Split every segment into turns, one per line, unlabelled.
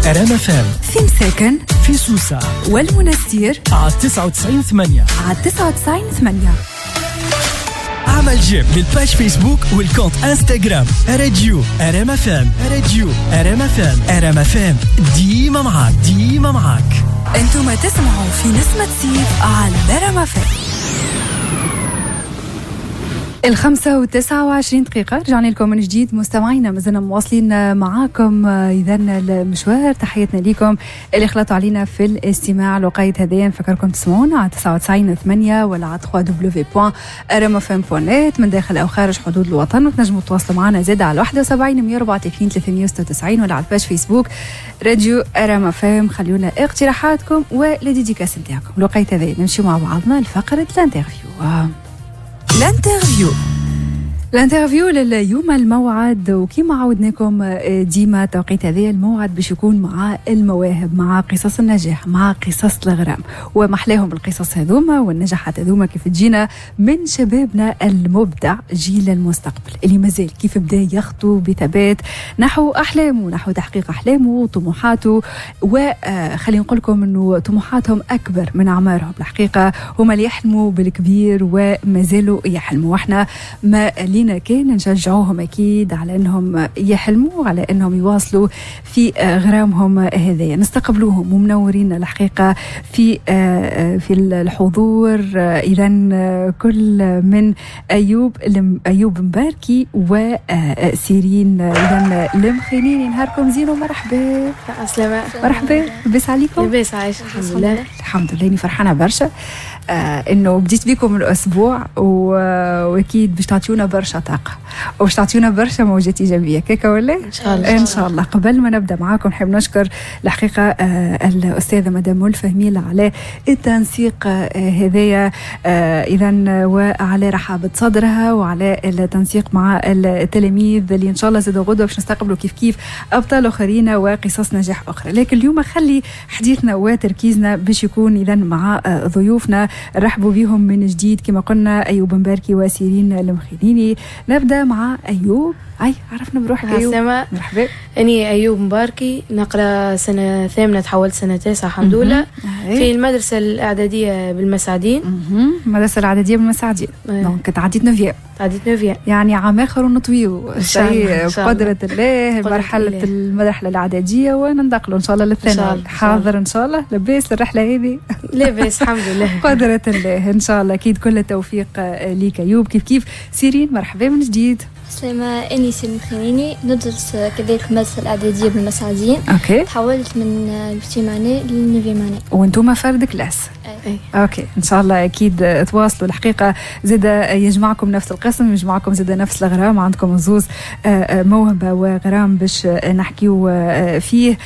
أرام فام
في مساكن
في سوسة
والمنستير
على 99.8
على 99.8.
اعمل جيم للباج فيسبوك والكونت انستغرام راديو أرام فام. راديو أرام فام. أرام فام ديما معاك.
انتم تسمعوا في نسمة سيف على أرام فام. 5:29 دقيقة. رجعنا لكم من جديد مستمعينا، مازلنا مواصلين معاكم إذا المشوار. تحياتنا لكم اللي خلطوا علينا في الاستماع لوقاية هذيا. نفكركم تسمعونا على 99.8 ولا على www.rmfm.net من داخل أو خارج حدود الوطن، وتنجموا تواصلوا معنا زاد على 71 134 396 ولا على الباج فيسبوك راديو أرام فام. خلونا اقتراحاتكم والديديكاس نتاعكم لوقاية هذيا. نمشي مع بعضنا لفقرة الانترفيو لليوم الموعد، وكما عودناكم ديما توقيت هذا الموعد باش يكون مع المواهب، مع قصص النجاح، مع قصص الغرام، ومحلاهم القصص هذوما والنجاحات هذوما كيف تجينا من شبابنا المبدع جيل المستقبل اللي مازال كيف بدا يخطو بثبات نحو احلامه، نحو تحقيق احلامه وطموحاته. وخلينا نقول لكم انه طموحاتهم اكبر من اعمارهم. الحقيقه هما اللي يحلموا بالكبير ومازالوا يحلموا، واحنا ما لينا كان نشجعوهم أكيد على أنهم يحلموا، على أنهم يواصلوا في غرامهم هذيا. نستقبلوهم ومنورين الحقيقة في الحضور إذا كل من أيوب مباركي وسيرين إذا المخينين. نهاركم زين ومرحبا.
السلام
مرحبا، لباس عليكم؟
لباس عايشة
الحمد لله. أنا فرحانة برشا انه بديت بكم الاسبوع واكيد باش تعطيونا برشا طاقه وباش تعطيونا برشا موجات ايجابيه كيكا ولا ان شاء الله. قبل ما نبدا معاكم نحب نشكر الحقيقه الاستاذه مدام الفهميله على التنسيق هذايا اذا، وعلى رحابه صدرها وعلى التنسيق مع التلاميذ اللي ان شاء الله زادوا غدوه باش نستقبلوا كيف ابطال اخرين وقصص نجاح اخرى. لكن اليوم خلي حديثنا وتركيزنا باش يكون اذا مع ضيوفنا. رحبوا بهم من جديد كما قلنا أيوب مباركي وسيرين المخينيني. نبدأ مع أيوب. عرفنا بروحك أيوب.
مرحبا. أني أيوب مباركي، نقرأ سنة 8، تحولت سنة 9 الحمد لله في المدرسة الإعدادية بالمساعدين.
المدرسة الإعدادية بالمساعدين. دونك تعديت 9 يعني عام آخر ونطويو شيء بقدرة الله. مرحلة المرحلة الإعدادية وننتقلوا إن شاء الله للثانوي. حاضر إن شاء الله. لباس الرحلة هذه؟
لباس الحمد لله.
قدرة الله إن شاء الله. أكيد كل التوفيق ليك أيوب. كيف سيرين مرحبا من جديد.
سلامة، أني سيرين مخينيني، ندرس كذلك المدرسة الإعدادية بالمساعدين. تحولت من البتيماني للنيفيماني.
وانتم فرد كلاس؟ أوكي إن شاء الله أكيد تواصلوا. الحقيقة زاد يجمعكم نفس القسم، يجمعكم زاد نفس الغرام، عندكم زوز موهبة وغرام باش نحكيو فيه.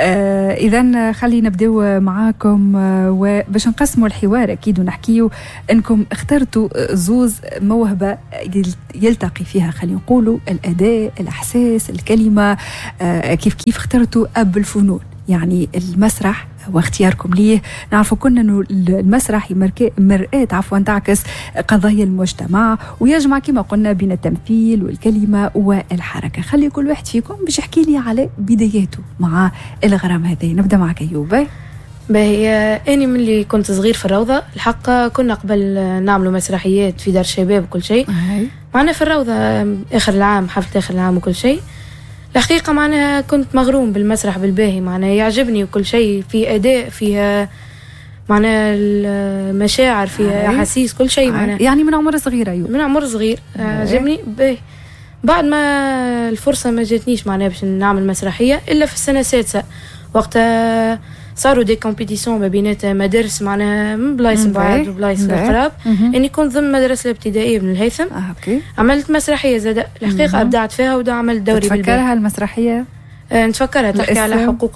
إذن خلينا نبداو معاكم وباش نقسموا الحوار أكيد ونحكيو أنكم اخترتوا زوز موهبة يلتقي فيها، خلينا نقولوا الأداء، الإحساس، الكلمة. كيف اخترتوا أب الفنون يعني المسرح واختياركم ليه. نعرفوا كنا انه المسرح مرآة تعكس قضايا المجتمع ويجمع كما قلنا بين التمثيل والكلمة والحركة. خلي كل واحد فيكم باش يحكي لي على بداياته مع الغرام هذه. نبدأ معك أيوب.
باهي، أنا من اللي كنت صغير في الروضة الحق كنا قبل نعملوا مسرحيات في دار الشباب وكل شيء. معنا في الروضة آخر العام، حفلة آخر العام وكل شيء. الحقيقة معنا كنت مغروم بالمسرح بالباهي، معنا يعجبني وكل شيء، في أداء، فيها معنا المشاعر، فيها أحاسيس، كل شيء معنا.
يعني من عمر صغير أيوة.
من عمر صغير عجبني باهي. بعد ما الفرصة ما جاتنيش معنا باش نعمل مسرحية إلا في السنة السادسة، وقتها صاروا دي كومبيتيسيون ما بينات مدارس معنا من بلايص بعاد وبلايص قراب. اني كنت ضمن مدرسه الابتدائيه بن الهيثم. عملت مسرحيه زاد الحقيقه ابدعت فيها عملت دوري بالبيت.
تفكرها المسرحيه؟
نتفكرها، تحكي على حقوق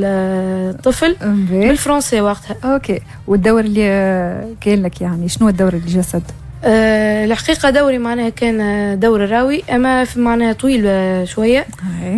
الطفل بالفرنسي وقتها.
اوكي. والدور اللي كان لك يعني شنو الدور اللي جسد؟
الحقيقه دوري معناها كان دور راوي، اما معناها طويل شويه.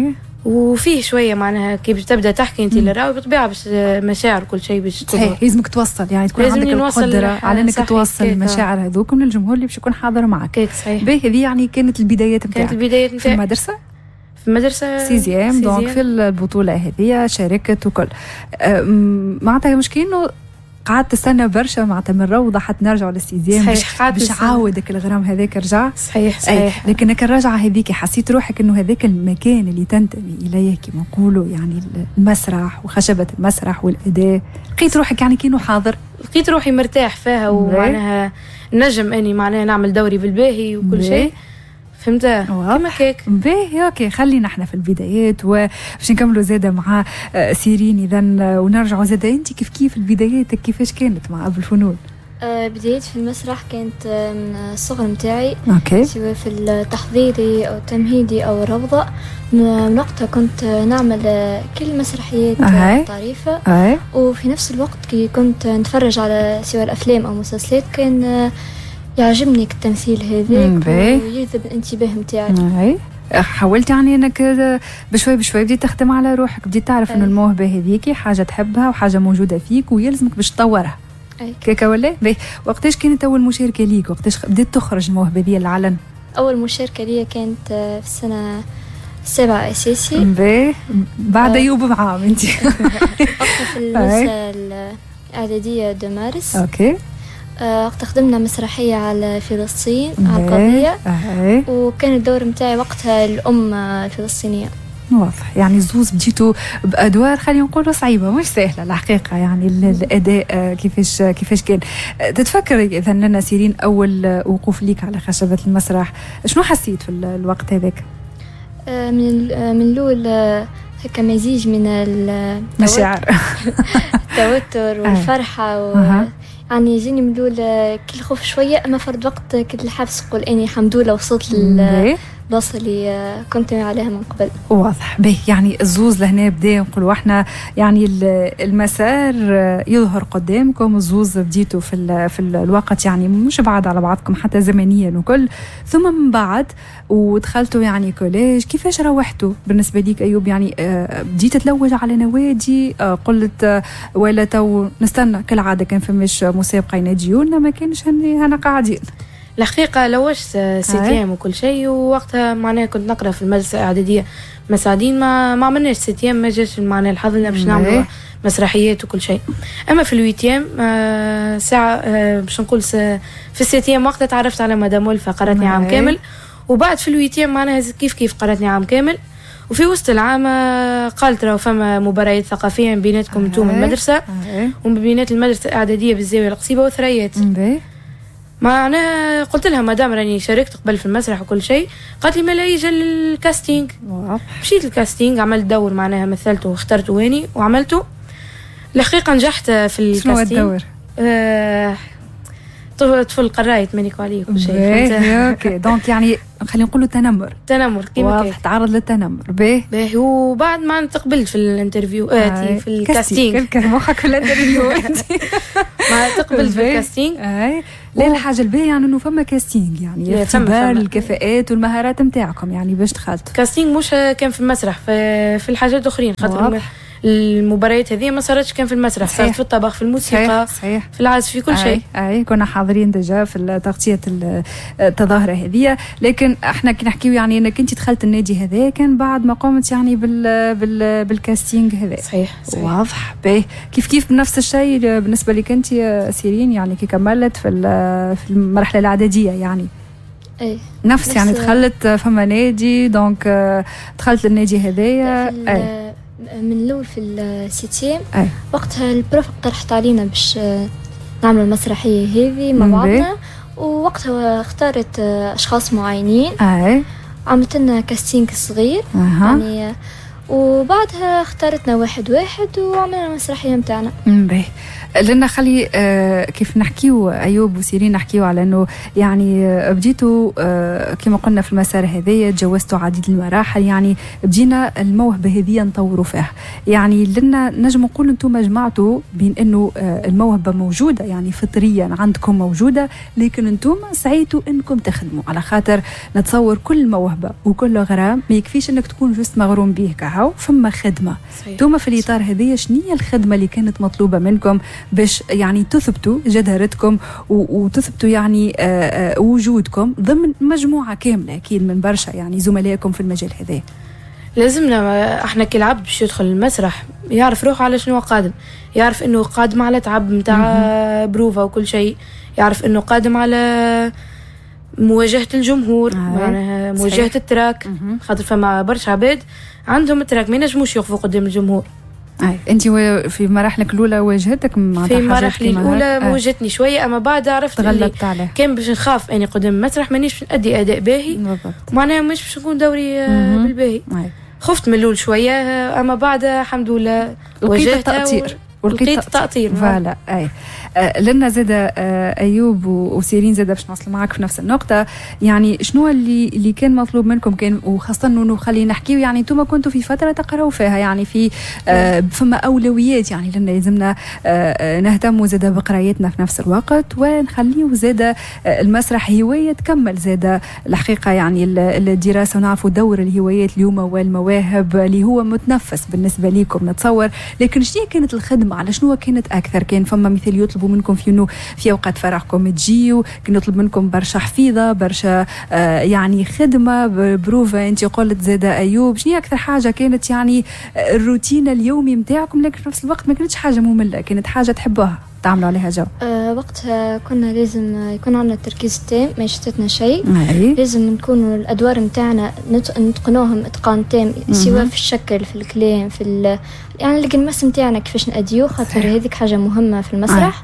وفيه شويه معناها كيف تبدا تحكي انت للراوي بطبيعه باش مشاعر كل شيء باش
صحيح. لازمك توصل يعني تكون عندك القدره على انك توصل المشاعر هذوك للجمهور اللي باش يكون حاضر معك.
صحيح.
باهي هذه يعني كانت البدايات نتاعك.
كانت البدايات
في المدرسه
في مدرسة
سيزيام. دونك في البطولة هذه شاركت وكل. معناتها مش كأنه قعدت تستنى برشا معناتها من روضة حتى نرجعوا للسيزيام باش عاودك الغرام هذاك رجع.
صحيح.
لكن الرجعة هذيك حسيت روحك انه هذاك المكان اللي تنتمي اليه كما نقولوا يعني المسرح وخشبة المسرح والأداء، لقيت روحك يعني كأنه حاضر؟
لقيت روحي مرتاح فيها ومعناها نجم اني معناها نعمل دوري بالباهي وكل شيء. فهمتها كما هيك.
باهي اوكي، خلينا احنا في البدايات وباش نكملوا زاده مع سيرين اذا، ونرجعوا زاده انت كيف البدايات كيفاش كانت مع ابو الفنون؟
بدايتي في المسرح كانت من الصغر متاعي، سواء في التحضيري او التمهيدي او الروضه. من وقتها كنت نعمل كل مسرحيات طريفه، وفي نفس الوقت كي كنت نتفرج على سواء الافلام او المسلسلات كان يعجبني التمثيل هذاك ويجذب الانتباه متاعي.
حاولت يعني انك بشوي بديت تخدم على روحك، بديت تعرف انه الموهبه هذيك حاجه تحبها وحاجه موجوده فيك ويلزمك باش تطورها. كيكا ولا وقتاش كانت اول مشاركه ليك؟ وقتاش بديت تخرج الموهبه دي للعلن؟
اول مشاركه لي كانت في السنه 7 اساسي.
بعد ايوب بعام انت
في المدرسه الاعداديه دو مارس. وقت خدمنا مسرحية على فلسطين على القضية، وكان الدور متاعي وقتها الأم الفلسطينية.
واضح يعني زوز بديتوا بأدوار خلينا نقولوا صعيبة مش سهلة الحقيقة، يعني الأداء كيفاش كان؟ تتفكر إذا لنا سيرين أول وقوف ليك على خشبة المسرح شنو حسيت في الوقت هذاك؟
من الأول هكا مزيج من
المشاعر
التوتر والفرحة يعني يجيني من الأول كل خوف شوية، أما فرد وقت كنت الحبس قول إني الحمد لله وصلت للبلاصة اللي كنت عليها من قبل.
واضح به يعني الزوز لهنا بدا نقولوا احنا يعني المسار يظهر قدامكم، الزوز بديتوا في الوقت يعني مش بعد على بعضكم حتى زمنيا وكل، ثم من بعد ودخلتوا يعني كوليج. كيفاش روحتوا بالنسبة ليك أيوب؟ يعني بديت تلوج على نوادي، قلت ولا تو نستنى كالعادة كان فماش مسابقة يناديونا ما كانش هنا قاعدين؟
الحقيقة لوجت سيتيام وكل شيء، ووقتها معناها كنت نقرأ في المدرسة الإعدادية مساعدين، ما عملناش سيتيام، ما جاش معناها الحظ لنا باش نعملوا مسرحيات وكل شيء. أما في الويتيام ساعة باش نقول في السيتيام وقتها تعرفت على مدام ولفة قرأتني عام كامل، وبعد في الويتيام معناها كيف قرأتني عام كامل، وفي وسط العام قالت راهو فما مباريات ثقافية بيناتكم انتم المدرسة وبينات المدرسة الإعدادية بالزاوية القصيبة وثريات. ما أنا قلت لها مدام راني شاركت قبل في المسرح وكل شيء، قالت لي ما لا يجي الكاستينج. مشيت الكاستينج، عملت دور معناها مثلته واخترته واني وعملته. الحقيقة نجحت في الكاستينج.
شنو الدور؟
طفل قراية مانيكو عليه وكل شيء.
اوكي دونك يعني خلينا نقولوا تنمر كيما هيك، تعرض للتنمر.
باهي وبعد ما تقبلت في الانترفيو في الكاستينج
مخك في الانترفيو
ما تقبلت في الكاستينج.
لا الحاجه الباهيه يعني انه فما كاستينج، يعني اختبار الكفاءات والمهارات نتاعكم يعني باش دخلت.
كاستينج مش كان في المسرح، في الحاجات الاخرين، خاطر المباريات هذه ما صارتش كان في المسرح، صارت في الطبخ، في الموسيقى، صحيح. في العزف، في كل شيء.
كنا حاضرين ديجا في تغطية التظاهرة هذه. لكن احنا كي نحكيو يعني انك انت دخلت النادي هذا كان بعد ما قمت يعني بالكاستينج هذا.
صحيح.
واضح. باهي كيف بنفس الشيء بالنسبة لك انت سيرين، يعني كي كملت في المرحلة الإعدادية يعني نفس يعني دخلت فما نادي، دونك دخلت النادي هذايا
من الأول في السيتيام. وقتها البروف اقترحت علينا باش نعمل المسرحية هذه مع بعضنا، ووقتها اختارت أشخاص معينين. عملت لنا كاستينج صغير يعني، وبعدها اختارتنا واحد وعملنا المسرحية متاعنا.
لنا خلي كيف نحكيو أيوب وسيرين نحكيو على أنه يعني بديتوا كما قلنا في المسار هذايا، تجاوزتوا عديد المراحل، يعني بدينا الموهبة هذه نطوروا فيها. يعني لنا نجم نقول أنتم جمعتوا بين أنه الموهبة موجودة يعني فطريا عندكم موجودة، لكن أنتم سعيتوا أنكم تخدموا، على خاطر نتصور كل موهبة وكل غرام ما يكفيش أنك تكون جست مغروم به كهو، فما خدمة. أنتم في الإطار هذايا شنو هي الخدمة اللي كانت مطلوبة منكم باش يعني تثبتوا جدارتكم وتثبتوا يعني وجودكم ضمن مجموعة كاملة أكيد من برشا يعني زملائكم في المجال هذا؟
لازمنا احنا كالعبد باش يدخل المسرح يعرف روحه على شنو قادم، يعرف انه قادم على تعب متاع بروفا وكل شيء، يعرف انه قادم على مواجهة الجمهور، معناها مواجهة التراك، خاطر فما برشا عباد عندهم التراك ما ينجموش يقفوا قدام الجمهور.
انت في مراحلك الاولى واجهتك مع
في مراحلي الاولى واجهتني شويه، اما بعد عرفت
تغلبت عليه.
كان باش نخاف اني قدام المسرح مانيش نأدي اداء باهي، معناها مش باش نكون دوري بالباهي. خفت من الاول شويه، اما بعد الحمد لله واجهت ولقيت التأطير.
فوالا لنا زاده ايوب وسيرين زاده باش نوصل معك في نفس النقطه. يعني شنو اللي كان مطلوب منكم، كان وخاصه انه خلينا نحكيو يعني انتم كنتوا في فتره تقراوا فيها، يعني في فما اولويات، يعني لنا لازمنا نهتموا زاده بقرايتنا في نفس الوقت، ونخليو زاده المسرح هوايه تكمل زاده الحقيقه، يعني الدراسه، ونعرفوا دور الهوايات اليوم والمواهب اللي هو متنفس بالنسبه لكم نتصور. لكن شنو كانت الخدمه، على شنو كانت اكثر؟ كان فما مثال يطلبوا منكم في انه في اوقات فرحكم تجيو، كان يطلب منكم برشا حفيظه، برشا يعني خدمه بروفا. انت قلت زاده ايوب، شنو اكثر حاجه كانت يعني الروتين اليومي نتاعكم، لكن في نفس الوقت ما كانتش حاجه ممله، كانت حاجه تحبوها تعملوا عليها جو؟
وقتها كنا لازم يكون عندنا تركيز تام، ما يشتتنا شيء. لازم نكونوا الادوار نتاعنا نتقنوهم اتقان تام، سواء في الشكل، في الكلام، في يعني القنمس نتاعنا كيفاش نأديو، خاطر هذيك حاجه مهمه في المسرح.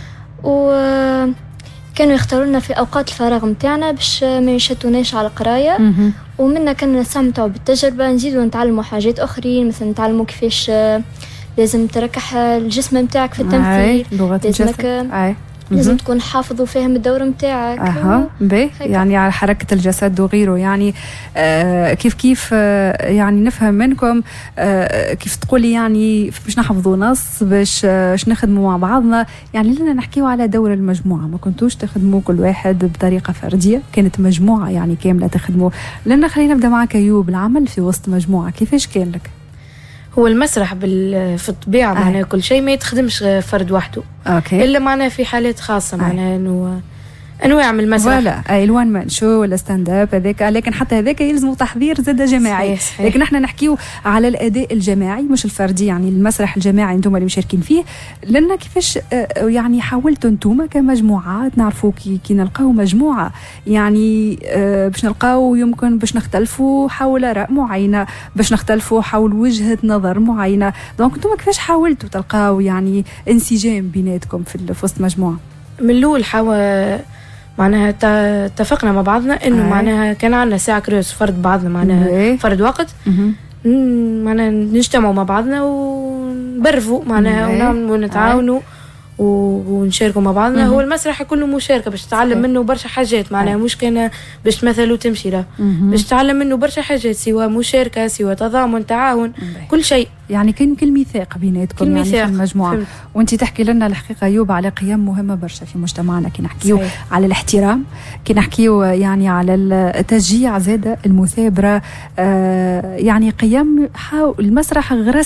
وكانوا يختاروا لنا في اوقات الفراغ نتاعنا باش ما يشتوناش على القرايه، ومنا كنا نستمتعوا بالتجربه، نزيدوا نتعلموا حاجات اخرين، مثلا نتعلموا كيفاش لازم تركح الجسم نتاعك في التمثيل، لازم تكون حافظ وفاهم الدور نتاعك.
يعني على حركة الجسد وغيره. يعني كيف يعني نفهم منكم كيف تقولي يعني باش نحفظوا نص، باش نخدموا مع بعضنا، يعني لنا نحكيوا على دور المجموعة، ما كنتوش تخدموا كل واحد بطريقة فردية، كانت مجموعة يعني كاملة تخدموا. لنا خلينا نبدأ معك أيوب، العمل في وسط مجموعة كيفاش كان لك؟
هو المسرح في الطبيعة معناها كل شيء ما يتخدمش فرد وحده، إلا معناها في حالات خاصة، معناها إنه أنواع من المسرح،
ولا الوان مان شو ولا ستاند اب هذاك، لكن حتى هذاك يلزم تحضير زاد جماعي. صحيح. لكن احنا نحكيو على الاداء الجماعي مش الفردي، يعني المسرح الجماعي انتم اللي مشاركين فيه. لنا كيفاش يعني حاولتوا انتم كمجموعات، نعرفوا كي نلقاو مجموعه يعني باش نلقاو يمكن باش نختلفوا حول آراء معينه، باش نختلفوا حول وجهه نظر معينه، دونك انتم كيفاش حاولتوا تلقاو يعني انسجام بيناتكم في وسط مجموعه؟
من الاول معناها اتفقنا مع بعضنا انه معناها كان عندنا ساعه كروس فرد بعضنا، معناها فرد وقت معناها نجتمعوا مع بعضنا ونبرفوا معناها ونعملوا ونتعاونوا ونشاركوا مع بعضنا. هو المسرح كله مشاركه باش تتعلم منه برشا حاجات، معناها مش كان باش تمثل وتمشي، لا باش تتعلم منه برشا حاجات، سواء مشاركه، سواء تضامن، تعاون، كل شيء. يعني
كاين كل ميثاق بيناتكم يعني في المجموعه. وانت تحكي لنا الحقيقه ايوب على قيم مهمه برشا في مجتمعنا، كي نحكيو على الاحترام، كي نحكيو يعني على التشجيع، زاده المثابره، يعني قيم المسرح غرس